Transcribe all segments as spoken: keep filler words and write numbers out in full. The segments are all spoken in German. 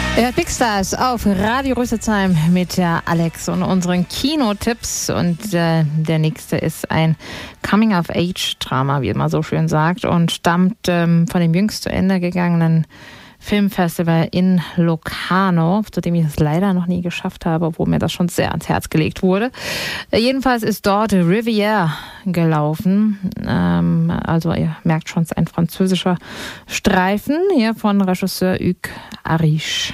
Ja, Big Stars auf Radio Rüsselsheim mit der Alex und unseren Kinotipps. Und äh, der nächste ist ein Coming-of-Age-Drama, wie man so schön sagt, und stammt ähm, von dem jüngst zu Ende gegangenen Filmfestival in Locarno, zu dem ich es leider noch nie geschafft habe, obwohl mir das schon sehr ans Herz gelegt wurde. Äh, jedenfalls ist dort Rivière gelaufen. Ähm, also ihr merkt schon, es ist ein französischer Streifen hier von Regisseur Hugues Ariche.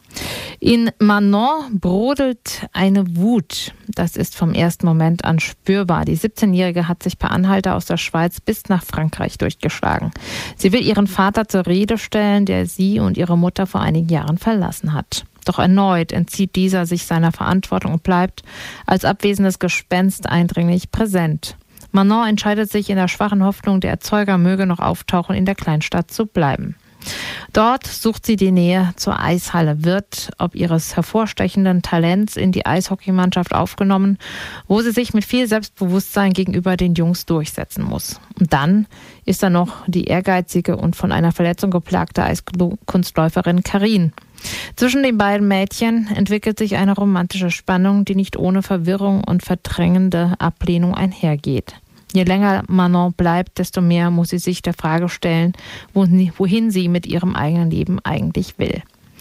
In Manon brodelt eine Wut. Das ist vom ersten Moment an spürbar. Die siebzehnjährige hat sich per Anhalter aus der Schweiz bis nach Frankreich durchgeschlagen. Sie will ihren Vater zur Rede stellen, der sie und ihre Mutter vor einigen Jahren verlassen hat. Doch erneut entzieht dieser sich seiner Verantwortung und bleibt als abwesendes Gespenst eindringlich präsent. Manon entscheidet sich in der schwachen Hoffnung, der Erzeuger möge noch auftauchen, in der Kleinstadt zu bleiben. Dort sucht sie die Nähe zur Eishalle, wird ob ihres hervorstechenden Talents in die Eishockeymannschaft aufgenommen, wo sie sich mit viel Selbstbewusstsein gegenüber den Jungs durchsetzen muss. Und dann ist da noch die ehrgeizige und von einer Verletzung geplagte Eiskunstläuferin Carine. Zwischen den beiden Mädchen entwickelt sich eine romantische Spannung, die nicht ohne Verwirrung und verdrängende Ablehnung einhergeht. Je länger Manon bleibt, desto mehr muss sie sich der Frage stellen, wohin sie mit ihrem eigenen Leben eigentlich will.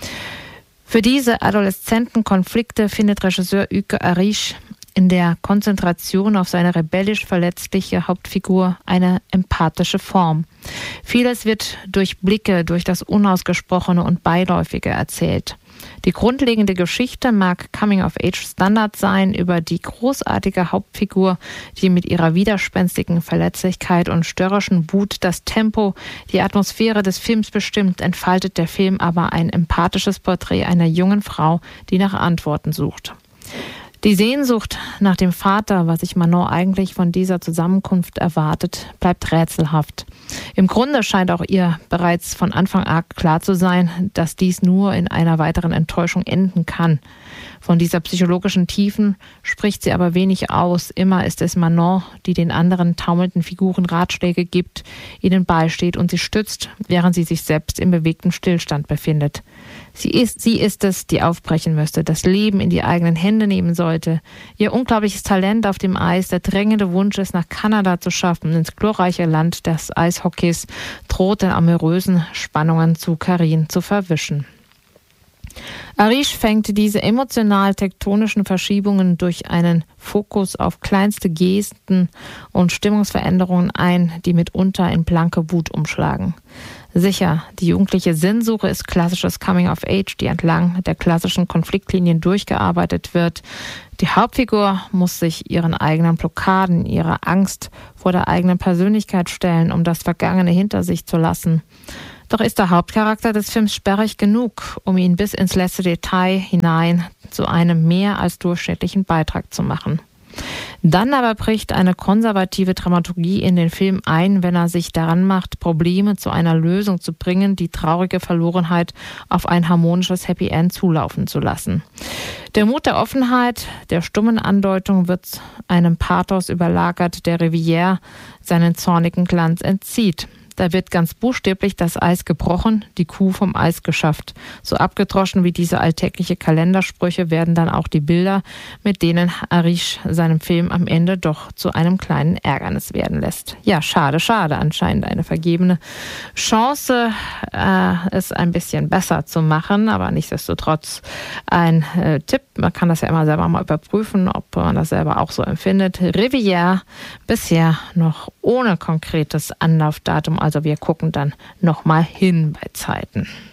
Für diese Adoleszentenkonflikte findet Regisseur Hugues Ariche in der Konzentration auf seine rebellisch verletzliche Hauptfigur eine empathische Form. Vieles wird durch Blicke, durch das Unausgesprochene und Beiläufige erzählt. Die grundlegende Geschichte mag Coming-of-Age-Standard sein über die großartige Hauptfigur, die mit ihrer widerspenstigen Verletzlichkeit und störrischen Wut das Tempo, die Atmosphäre des Films bestimmt, entfaltet der Film aber ein empathisches Porträt einer jungen Frau, die nach Antworten sucht. Die Sehnsucht nach dem Vater, was sich Manon eigentlich von dieser Zusammenkunft erwartet, bleibt rätselhaft. Im Grunde scheint auch ihr bereits von Anfang an klar zu sein, dass dies nur in einer weiteren Enttäuschung enden kann. Von dieser psychologischen Tiefen spricht sie aber wenig aus. Immer ist es Manon, die den anderen taumelnden Figuren Ratschläge gibt, ihnen beisteht und sie stützt, während sie sich selbst im bewegten Stillstand befindet. Sie ist, sie ist es, die aufbrechen müsste, das Leben in die eigenen Hände nehmen sollte. Ihr unglaubliches Talent auf dem Eis, der drängende Wunsch, es nach Kanada zu schaffen, ins glorreiche Land des Eishockeys, droht den amorösen Spannungen zu Carine zu verwischen. Ariche fängt diese emotional-tektonischen Verschiebungen durch einen Fokus auf kleinste Gesten und Stimmungsveränderungen ein, die mitunter in blanke Wut umschlagen. Sicher, die jugendliche Sinnsuche ist klassisches Coming-of-Age, die entlang der klassischen Konfliktlinien durchgearbeitet wird. Die Hauptfigur muss sich ihren eigenen Blockaden, ihrer Angst vor der eigenen Persönlichkeit stellen, um das Vergangene hinter sich zu lassen. Doch ist der Hauptcharakter des Films sperrig genug, um ihn bis ins letzte Detail hinein zu einem mehr als durchschnittlichen Beitrag zu machen. Dann aber bricht eine konservative Dramaturgie in den Film ein, wenn er sich daran macht, Probleme zu einer Lösung zu bringen, die traurige Verlorenheit auf ein harmonisches Happy End zulaufen zu lassen. Der Mut der Offenheit, der stummen Andeutung wird einem Pathos überlagert, der Rivière seinen zornigen Glanz entzieht. Da wird ganz buchstäblich das Eis gebrochen, die Kuh vom Eis geschafft. So abgedroschen wie diese alltägliche Kalendersprüche werden dann auch die Bilder, mit denen Ariche seinem Film am Ende doch zu einem kleinen Ärgernis werden lässt. Ja, schade, schade. Anscheinend eine vergebene Chance, äh, es ein bisschen besser zu machen, aber nichtsdestotrotz ein äh, Tipp. Man kann das ja immer selber mal überprüfen, ob man das selber auch so empfindet. Rivière bisher noch ohne konkretes Anlaufdatum. Also wir gucken dann nochmal hin bei Zeiten.